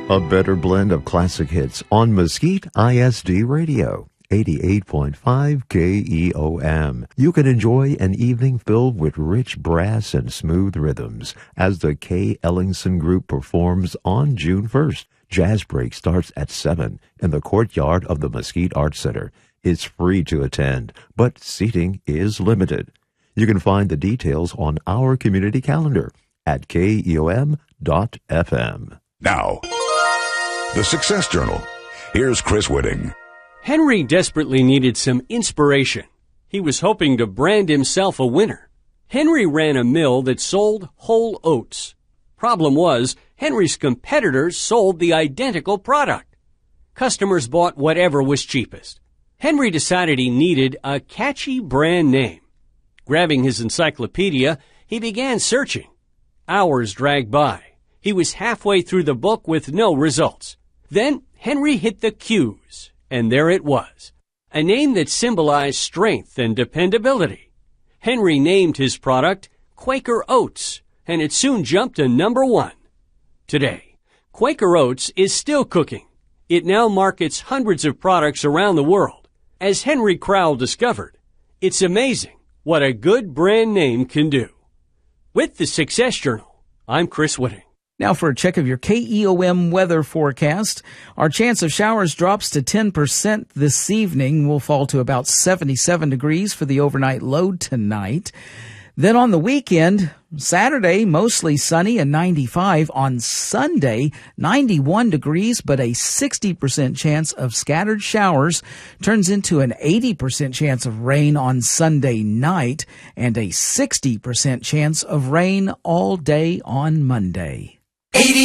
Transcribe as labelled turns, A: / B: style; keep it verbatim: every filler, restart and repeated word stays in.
A: A better blend of classic hits on Mesquite I S D Radio, eighty-eight point five K E O M. You can enjoy an evening filled with rich brass and smooth rhythms as the Kay Ellingson Group performs on June first. Jazz Break starts at seven in the courtyard of the Mesquite Arts Center. It's free to attend, but seating is limited. You can find the details on our community calendar at K E O M dot F M.
B: Now, the Success Journal. Here's Chris Whitting.
C: Henry desperately needed some inspiration. He was hoping to brand himself a winner. Henry ran a mill that sold whole oats. Problem was, Henry's competitors sold the identical product. Customers bought whatever was cheapest. Henry decided he needed a catchy brand name. Grabbing his encyclopedia, he began searching. Hours dragged by. He was halfway through the book with no results. Then Henry hit the Q's, and there it was, a name that symbolized strength and dependability. Henry named his product Quaker Oats, and it soon jumped to number one. Today, Quaker Oats is still cooking. It now markets hundreds of products around the world. As Henry Crowell discovered, it's amazing what a good brand name can do. With the Success Journal, I'm Chris Whitting.
D: Now for a check of your K E O M weather forecast. Our chance of showers drops to ten percent this evening. We'll fall to about seventy-seven degrees for the overnight low tonight. Then on the weekend, Saturday, mostly sunny and ninety-five. On Sunday, ninety-one degrees, but a sixty percent chance of scattered showers turns into an eighty percent chance of rain on Sunday night and a sixty percent chance of rain all day on Monday.